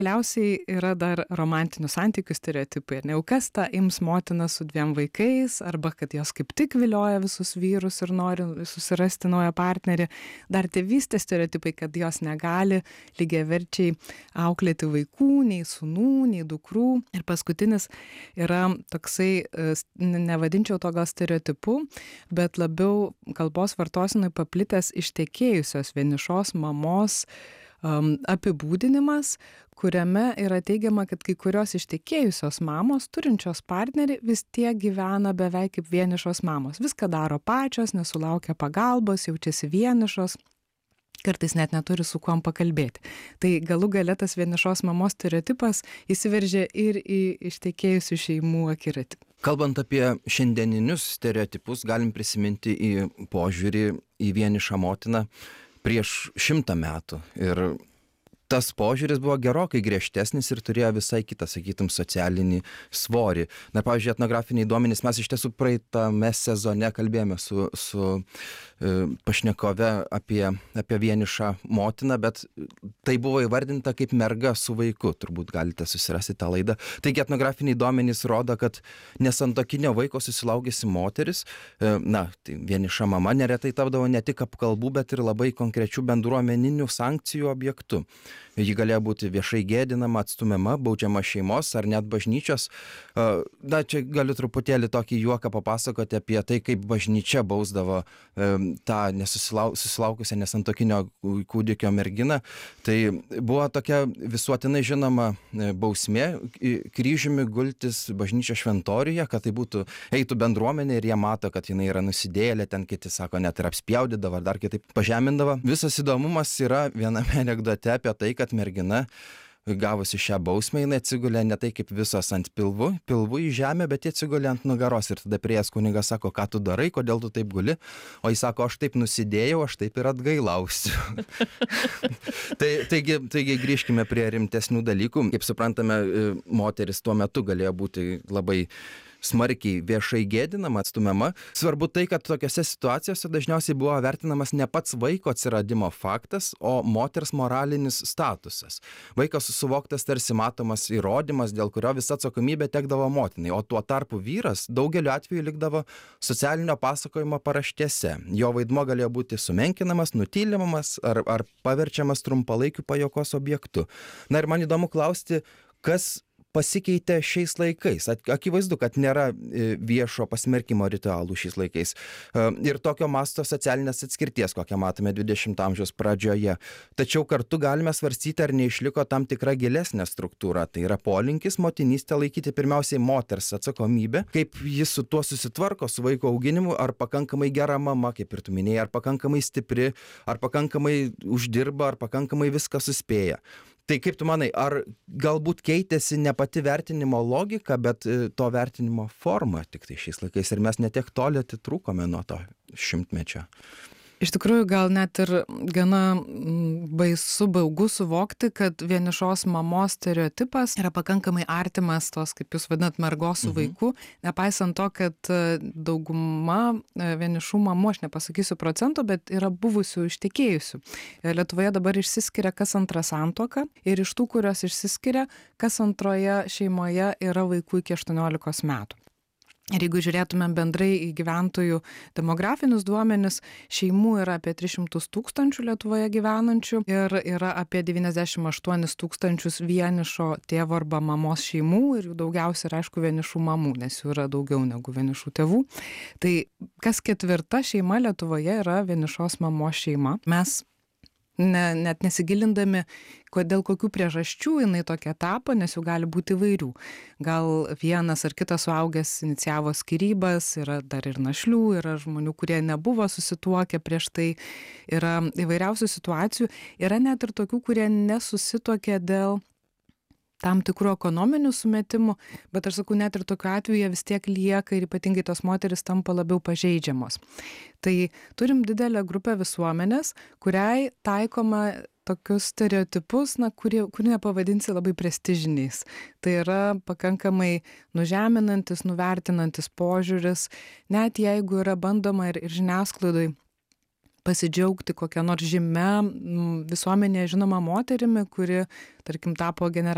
Galiausiai yra dar romantinių santykių stereotipai, ne jau kas tą ims motiną su 2 vaikais, arba kad jos kaip tik vilioja visus vyrus ir nori susirasti naują partnerį. Dar tėvystės stereotipai, kad jos negali lygiaverčiai auklėti vaikų, nei sūnų, nei dukrų. Ir paskutinis yra toksai, nevadinčiau to gal stereotipu, bet labiau kalbos vartosenai paplitęs ištekėjusios vienišos mamos apibūdinimas, kuriame yra teigiama, kad kai kurios ištekėjusios mamos, turinčios partnerį, vis tiek gyvena beveik kaip vienišos mamos. Viską daro pačios, nesulaukia pagalbos, jaučiasi vienišos, kartais net neturi su kuom pakalbėti. Tai galų gale tas vienišos mamos stereotipas įsiveržė ir į ištekėjusių šeimų akiratį. Kalbant apie šiandieninius stereotipus, galim prisiminti į požiūrį į vienišą motiną prieš 100 metų. Ir tas požiūris buvo gerokai griežtesnis ir turėjo visai kitą, sakytum, socialinį svorį. Na, pavyzdžiui, etnografiniai duomenys, mes iš tiesų praeitame sezone kalbėjome su pašnekove apie vienišą motiną, bet tai buvo įvardinta kaip merga su vaiku, turbūt galite susirasti tą laidą. Taigi etnografiniai duomenys rodo, kad nesantuokinio vaiko susilaukusi moteris, tai vieniša mama neretai tapdavo ne tik apkalbų, bet ir labai konkrečių bendruomeninių sankcijų objektu. Ji galėjo būti viešai gėdinama, atstumiama, baudžiama šeimos ar net bažnyčios. Čia galiu truputėlį tokį juoką papasakoti apie tai, kaip bažnyčia bausdavo tą susilaukusią nesantuokinio kūdikio merginą. Tai buvo tokia visuotinai žinoma bausmė kryžiumi gultis bažnyčios šventoriuje, kad tai eitų bendruomenė ir jie mato, kad jinai yra nusidėjėlė, ten kiti sako, net ir apspjaudydavo ar dar kitaip pažemindavo. Visas įdomumas yra viename anekdote apie tai, kad mergina gavusi šią bausmę, jinai atsigulė ne tai kaip visos ant pilvų į žemę, bet jie atsigulė ant nugaros ir tada prieėjęs kunigas sako, ką tu darai, kodėl tu taip guli, o jis sako, aš taip nusidėjau, aš taip ir atgailausiu. taigi grįžkime prie rimtesnių dalykų. Kaip suprantame, moteris tuo metu galėjo būti labai smarkiai viešai gėdinama, atstumiama. Svarbu tai, kad tokiose situacijose dažniausiai buvo vertinamas ne pats vaiko atsiradimo faktas, o moters moralinis statusas. Vaikas suvoktas tarsi matomas įrodymas, dėl kurio visa atsakomybė tekdavo motinai, o tuo tarpu vyras daugeliu atveju likdavo socialinio pasakojimo paraštėse. Jo vaidmuo galėjo būti sumenkinamas, nutylimamas ar paverčiamas trumpalaikiu pajuokos objektu. Na ir man įdomu klausti, kas pasikeitė šiais laikais. Akivaizdu, kad nėra viešo pasmerkimo ritualų šiais laikais. Ir tokio masto socialinės atskirties, kokią matome 20 amžiaus pradžioje. Tačiau kartu galime svarstyti, ar neišliko tam tikra gilesnė struktūra. Tai yra polinkis motinystę laikyti pirmiausiai moters atsakomybė, kaip jis su tuo susitvarko, su vaiko auginimu, ar pakankamai gera mama, kaip ir tu minėjai, ar pakankamai stipri, ar pakankamai uždirba, ar pakankamai viską suspėja. Tai kaip tu manai, ar galbūt keitėsi ne pati vertinimo logika, bet to vertinimo forma tik tai šiais laikais ir mes netiek toli atitrūkome nuo to 100-mečio? Iš tikrųjų, gal net ir gana baugu suvokti, kad vienišos mamos stereotipas yra pakankamai artimas tos, kaip jūs vadinat, mergos su vaiku, nepaisant to, kad dauguma vienišų mamų, aš nepasakysiu procento, bet yra buvusių ištekėjusių. Lietuvoje dabar išsiskiria kas antra santuoka ir iš tų, kurios išsiskiria, kas antroje šeimoje yra vaikų iki 18 metų. Ir jeigu žiūrėtume bendrai į gyventojų demografinius duomenis, šeimų yra apie 300 000 Lietuvoje gyvenančių ir yra apie 98 000 vienišo tėvo arba mamos šeimų ir jų daugiausia yra, aišku, vienišų mamų, nes jų yra daugiau negu vienišų tėvų. Tai kas 4 šeima Lietuvoje yra vienišos mamos šeima. Mes net nesigilindami, dėl kokių priežasčių jinai tokia tapo, nes jų gali būti įvairių. Gal vienas ar kitas suaugęs inicijavo skyrybas, yra dar ir našlių, yra žmonių, kurie nebuvo susituokę prieš tai, yra įvairiausių situacijų, yra net ir tokių, kurie nesusituokė dėl tam tikrų ekonominių sumetimų, bet aš sakau, net ir tokiu atveju jie vis tiek lieka ir ypatingai tos moteris tampa labiau pažeidžiamos. Tai turim didelę grupę visuomenės, kuriai taikoma tokius stereotipus, kurių nepavadinsi labai prestižiniais. Tai yra pakankamai nužeminantis, nuvertinantis požiūris, net jeigu yra bandoma ir žiniasklaidoj pasidžiaugti kokią nors žymę visuomenėje žinoma moterimi, kuri, tarkim, tapo generalinė